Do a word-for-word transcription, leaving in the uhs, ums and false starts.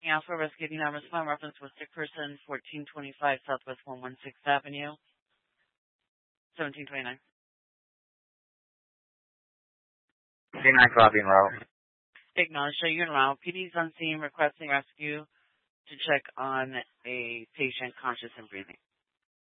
Alpha Rescue Number Respond reference was sick person, fourteen twenty-five Southwest one sixteenth Avenue, seventeen twenty-nine. C nine copy and route. Acknowledge show you en route. P D's on scene requesting rescue to check on a patient conscious and breathing.